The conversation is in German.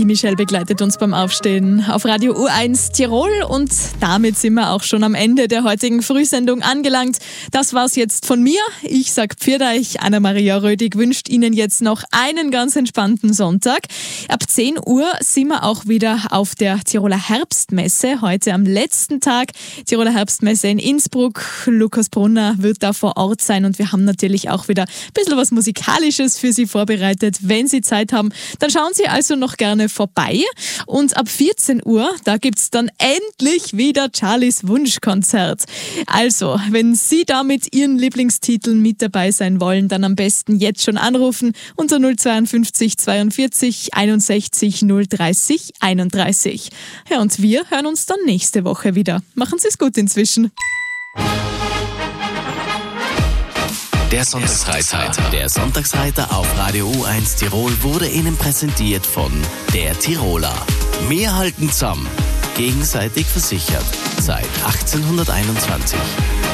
Die Michelle begleitet uns beim Aufstehen auf Radio U1 Tirol und damit sind wir auch schon am Ende der heutigen Frühsendung angelangt. Das war's jetzt von mir. Ich sag Pfiat euch. Anna-Maria Rödig wünscht Ihnen jetzt noch einen ganz entspannten Sonntag. Ab 10 Uhr sind wir auch wieder auf der Tiroler Herbstmesse. Heute am letzten Tag Tiroler Herbstmesse in Innsbruck. Lukas Brunner wird da vor Ort sein und wir haben natürlich auch wieder ein bisschen was Musikalisches für Sie vorbereitet. Wenn Sie Zeit haben, dann schauen Sie also noch gerne vorbei. Und ab 14 Uhr, da gibt's dann endlich wieder Charlies Wunschkonzert. Also, wenn Sie da mit Ihren Lieblingstiteln mit dabei sein wollen, dann am besten jetzt schon anrufen unter 052 42 61 030 31. Ja, und wir hören uns dann nächste Woche wieder. Machen Sie es gut inzwischen. Der Sonntagsreiter auf Radio U1 Tirol wurde Ihnen präsentiert von der Tiroler. Wir halten zusammen, gegenseitig versichert, seit 1821.